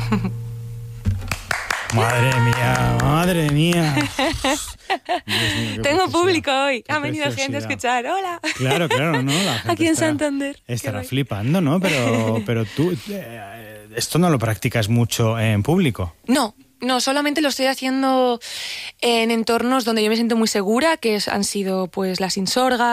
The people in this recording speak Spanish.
Madre mía, madre mía. Dios mío, Tengo público hoy. Qué Ha venido gente a preciosidad. escuchar. Hola. Claro, ¿no? La gente Aquí en estará- Santander. Estará Qué guay. flipando, ¿no? Pero tú, esto no lo practicas mucho en público. No, solamente lo estoy haciendo en entornos donde yo me siento muy segura, han sido pues las Insorgas,